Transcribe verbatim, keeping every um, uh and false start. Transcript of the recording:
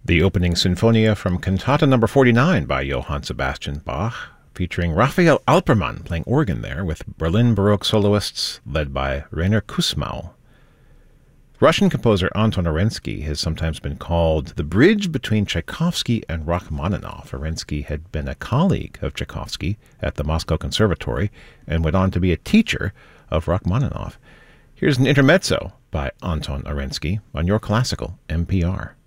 The opening Sinfonia from Cantata number forty-nine by Johann Sebastian Bach, featuring Raphael Alpermann playing organ there with Berlin Baroque soloists led by Rainer Kussmaul. Russian composer Anton Arensky has sometimes been called the bridge between Tchaikovsky and Rachmaninoff. Arensky had been a colleague of Tchaikovsky at the Moscow Conservatory and went on to be a teacher of Rachmaninoff. Here's an intermezzo by Anton Arensky on Your Classical N P R.